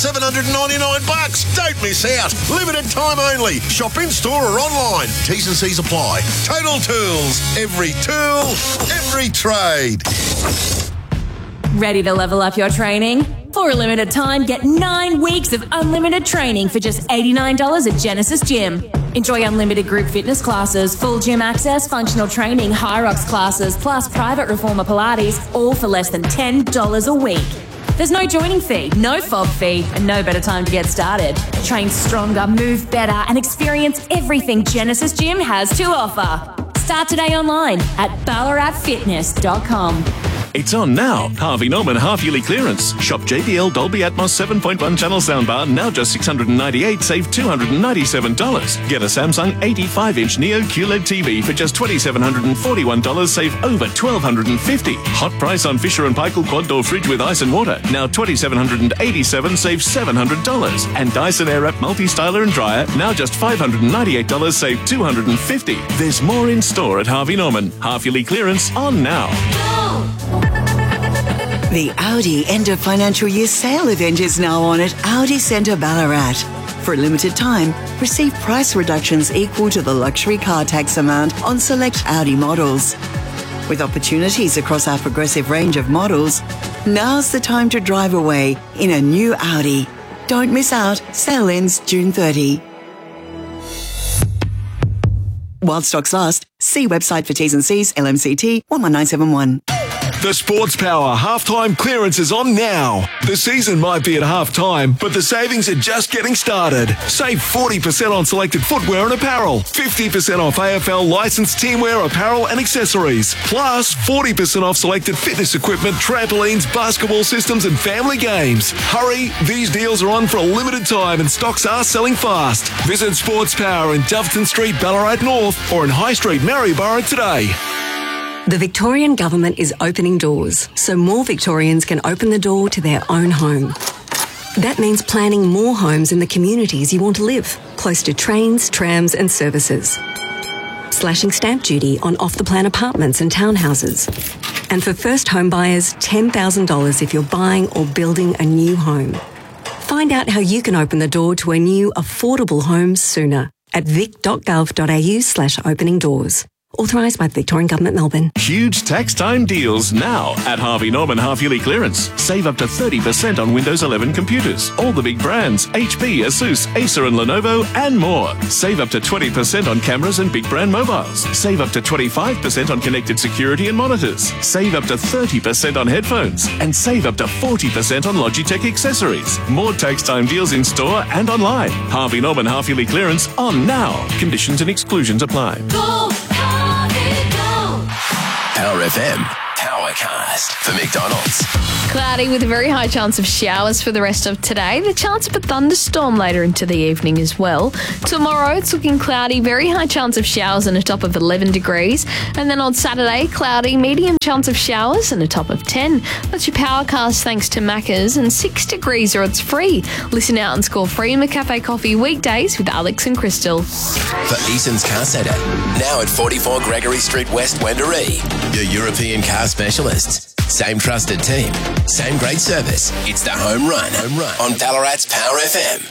$799. Don't miss out. Limited time only. Shop in store or online. T's and C's apply. Total Tools. Every tool, every trade. Ready to level up your training? For a limited time, get 9 weeks of unlimited training for just $89 at Genesis Gym. Enjoy unlimited group fitness classes, full gym access, functional training, Hyrox classes, plus private reformer Pilates, all for less than $10 a week. There's no joining fee, no fob fee, and no better time to get started. Train stronger, move better, and experience everything Genesis Gym has to offer. Start today online at ballaratfitness.com. It's on now. Harvey Norman half-yearly clearance. Shop JBL Dolby Atmos 7.1 channel soundbar, now just $698, save $297. Get a Samsung 85-inch Neo QLED TV for just $2,741, save over $1,250. Hot price on Fisher & Paykel quad door fridge with ice and water, now $2,787, save $700. And Dyson Airwrap multi-styler and dryer, now just $598, save $250. There's more in store at Harvey Norman. Half-yearly clearance on now. The Audi end of financial year sale event is now on at Audi Centre Ballarat. For a limited time, receive price reductions equal to the luxury car tax amount on select Audi models. With opportunities across our progressive range of models, now's the time to drive away in a new Audi. Don't miss out. Sale ends June 30. While stocks last, see website for T's and C's, LMCT 11971. The Sports Power halftime clearance is on now. The season might be at halftime, but the savings are just getting started. Save 40% on selected footwear and apparel, 50% off AFL licensed teamwear, apparel and accessories, plus 40% off selected fitness equipment, trampolines, basketball systems and family games. Hurry, these deals are on for a limited time and stocks are selling fast. Visit Sports Power in Doveton Street, Ballarat North or in High Street, Maryborough today. The Victorian Government is opening doors, so more Victorians can open the door to their own home. That means planning more homes in the communities you want to live, close to trains, trams and services. Slashing stamp duty on off-the-plan apartments and townhouses. And for first home buyers, $10,000 if you're buying or building a new home. Find out how you can open the door to a new affordable home sooner at vic.gov.au/opening doors. Authorised by the Victorian Government, Melbourne. Huge tax time deals now at Harvey Norman half-yearly clearance. Save up to 30% on Windows 11 computers. All the big brands, HP, Asus, Acer and Lenovo and more. Save up to 20% on cameras and big brand mobiles. Save up to 25% on connected security and monitors. Save up to 30% on headphones. And save up to 40% on Logitech accessories. More tax time deals in store and online. Harvey Norman half-yearly clearance on now. Conditions and exclusions apply. Go! Power FM, Powercast for McDonald's. Cloudy with a very high chance of showers for the rest of today. The chance of a thunderstorm later into the evening as well. Tomorrow it's looking cloudy, very high chance of showers and a top of 11 degrees. And then on Saturday, cloudy, medium chance of showers and a top of 10. That's your Powercast thanks to Macca's, and 6 degrees or it's free. Listen out and score free McCafe coffee weekdays with Alex and Crystal. For Eason's Car Centre, now at 44 Gregory Street West, Wendouree. Your European car specialists. Same trusted team, same great service. It's the home run on Ballarat's Power FM.